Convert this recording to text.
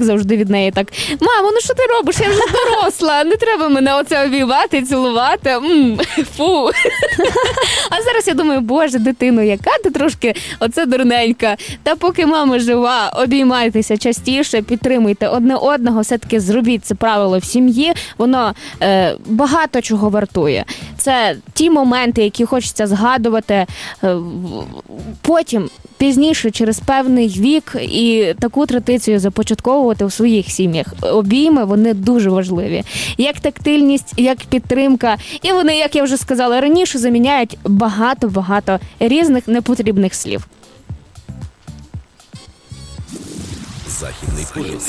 завжди від неї так: мамо, ну що ти робиш? Я вже доросла, не треба мене оце обіймати, цілувати. Фу. А зараз я думаю, боже, дитино, яка ти трошки оце дурненька. Та поки мама жива, обіймайтеся частіше, підтримуйте одне одного, все-таки зробіть це правило в сім'ї, воно багато чого вартує. Це ті моменти, які хочеться згадувати потім, пізніше, через певний вік, і таку традицію започатковувати в своїх сім'ях. Обійми, вони дуже важливі. Як тактильність, як підтримка. І вони, як я вже сказала раніше, заміняють багато-багато різних непотрібних слів. Західний полюс.